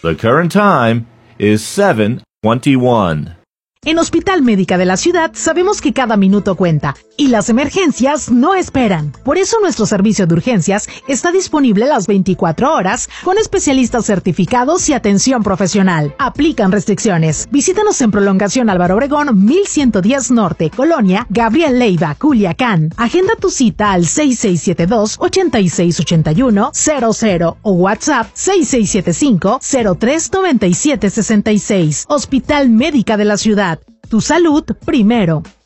The current time is 7:21. En Hospital Médica de la Ciudad sabemos que cada minuto cuenta y las emergencias no esperan. Por eso nuestro servicio de urgencias está disponible las 24 horas con especialistas certificados y atención profesional. Aplican restricciones. Visítanos en Prolongación Álvaro Obregón 1110 Norte, Colonia Gabriel Leiva, Culiacán. Agenda tu cita al 6672-868100 o WhatsApp 6675-039766. Hospital Médica de la Ciudad. Tu salud primero.